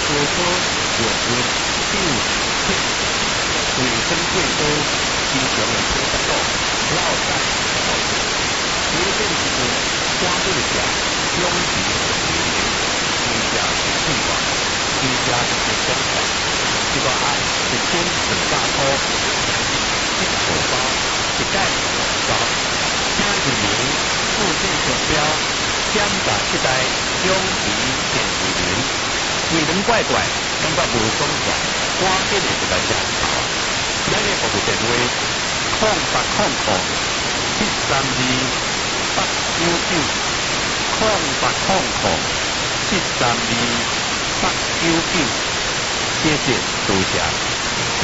多科有为第五天卫生最多经常的推得到老大老大，有一阵时关注一下中级增加计划，增加生产，这个按1000-200块，一口包一袋包，请市民附近目标检查这台中级电视员，为人怪怪，感觉无爽快，赶紧的就来接头啊！咱的服务电话：0800-899-899，谢谢，多谢。